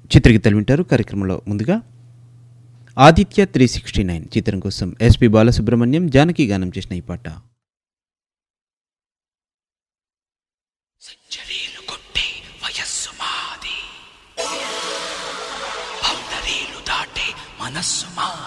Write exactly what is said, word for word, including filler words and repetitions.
చిత్రగీతాలు వింటారు. కార్యక్రమంలో ముందుగా ఆదిత్య త్రీ సిక్స్టీ నైన్ చిత్రం కోసం ఎస్పి బాలసుబ్రహ్మణ్యం, జానకి గానం చేసిన ఈ పాట. సెంచరీలు కొట్టే వయస్సు మాది, బౌండరీలు దాటే మనస్సు మాది.